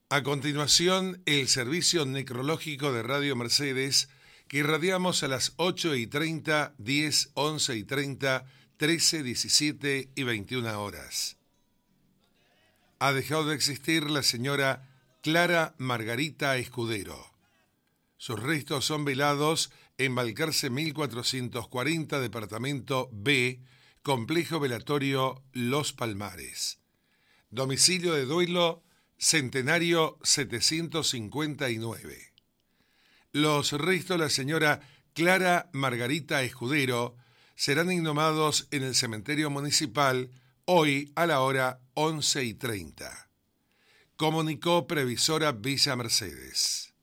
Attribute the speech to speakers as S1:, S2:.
S1: A continuación, el servicio necrológico de Radio Mercedes, que irradiamos a las 8:30, 10, 11:30, 13, 17 y 21 horas. Ha dejado de existir la señora Clara Margarita Escudero. Sus restos son velados en Balcarce 1440, departamento B, complejo velatorio Los Palmares. Domicilio de duelo Centenario 759. Los restos de la señora Clara Margarita Escudero serán inhumados en el cementerio municipal hoy a la hora 11:30. Comunicó Previsora Villa Mercedes.